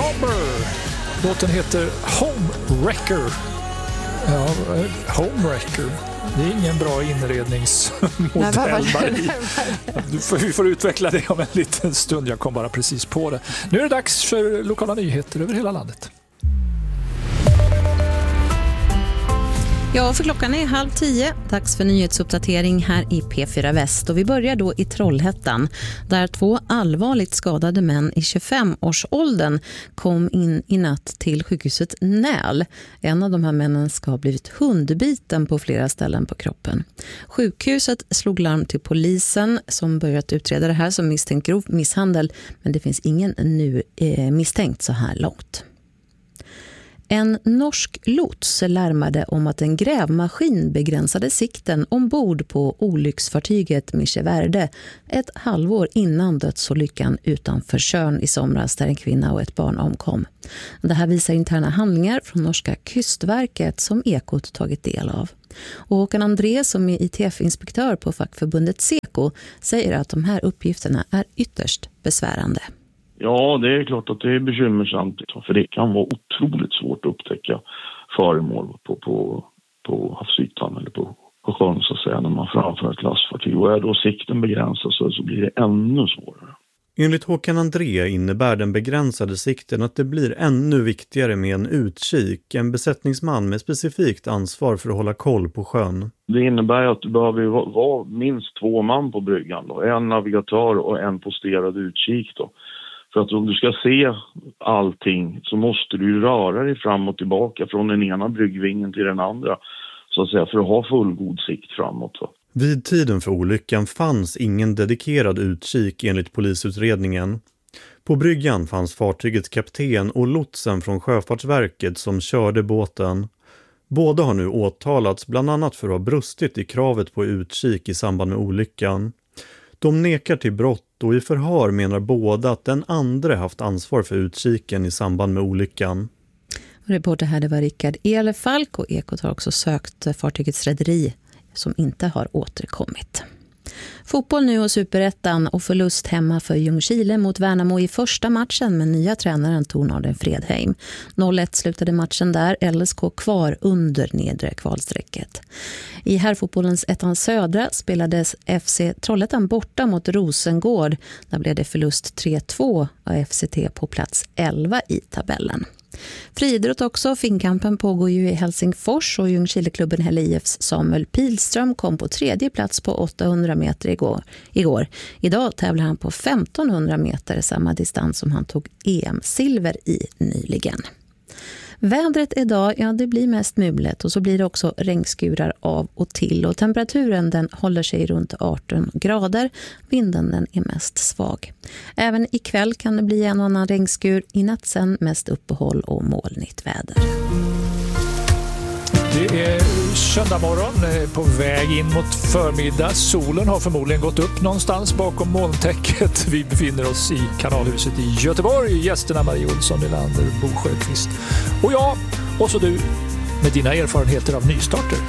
Somber. Låten heter Homewrecker. Ja, Homewrecker. Det är ingen bra inredningsmodell, Marie. Vi får utveckla det om en liten stund. Jag kom bara precis på det. Nu är det dags för lokala nyheter över hela landet. Ja, för klockan är 9:30. Dags för nyhetsuppdatering här i P4 Väst. Och vi börjar då i Trollhättan, där 2 allvarligt skadade män i 25-årsåldern kom in i natt till sjukhuset Näl. En av de här männen ska ha blivit hundbiten på flera ställen på kroppen. Sjukhuset slog larm till polisen som börjat utreda det här som misstänkt grov misshandel, men det finns ingen nu misstänkt så här långt. En norsk lots larmade om att en grävmaskin begränsade sikten ombord på olycksfartyget Mische Verde ett halvår innan dödsolyckan utanför Tjörn i somras där en kvinna och ett barn omkom. Det här visar interna handlingar från norska kustverket som Ekot tagit del av. Och Håkan André som är ITF-inspektör på fackförbundet Seko säger att de här uppgifterna är ytterst besvärande. Ja, det är klart att det är bekymmersamt, för det kan vara otroligt svårt att upptäcka föremål på havsytan eller på sjön så att säga när man framför ett lastfartyg. Och är då sikten begränsad så blir det ännu svårare. Enligt Håkan André innebär den begränsade sikten att det blir ännu viktigare med en utkik, en besättningsman med specifikt ansvar för att hålla koll på sjön. Det innebär att du behöver vara minst 2 man på bryggan då, en navigatör och en posterad utkik då. För att om du ska se allting så måste du röra dig fram och tillbaka från den ena bryggvingen till den andra så att säga, för att ha fullgod sikt framåt. Va? Vid tiden för olyckan fanns ingen dedikerad utkik enligt polisutredningen. På bryggan fanns fartygets kapten och lotsen från Sjöfartsverket som körde båten. Båda har nu åtalats bland annat för att ha brustit i kravet på utkik i samband med olyckan. De nekar till brott och i förhör menar båda att den andra haft ansvar för utkiken i samband med olyckan. Reporter här det var Rickard Elefalk och Ekot har också sökt fartygets rederi som inte har återkommit. Fotboll nu och Superettan och förlust hemma för Ljungskile mot Värnamo i första matchen med nya tränaren Tornarden Fredheim. 0-1 slutade matchen där, LSK kvar under nedre kvalsträcket. I herrfotbollens ettan södra spelades FC Trollhättan borta mot Rosengård. Där blev det förlust 3-2 och FCT på plats 11 i tabellen. Friidrott också, finkampen pågår ju i Helsingfors och Ljungskileklubben Hälle IFs Samuel Pilström kom på 3:e plats på 800 meter igår. Idag tävlar han på 1500 meter, samma distans som han tog EM-silver i nyligen. Vädret idag, ja det blir mest mulet och så blir det också regnskurar av och till och temperaturen den håller sig runt 18 grader, vinden den är mest svag. Även ikväll kan det bli en annan regnskur, i natt sen mest uppehåll och molnigt väder. Det är söndag morgon på väg in mot förmiddag. Solen har förmodligen gått upp någonstans bakom molntäcket. Vi befinner oss i Kanalhuset i Göteborg. Gästerna Marie Olsson, Nylander, Bo Sjöqvist och jag. Och så du med dina erfarenheter av nystarter.